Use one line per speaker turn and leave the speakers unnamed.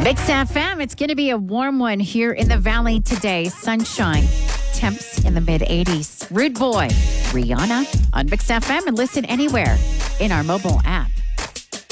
Mix FM, it's going to be a warm one here in the Valley today. Sunshine, temps in the mid-80s. Rude Boy, Rihanna on Mix FM, and listen anywhere in our mobile app.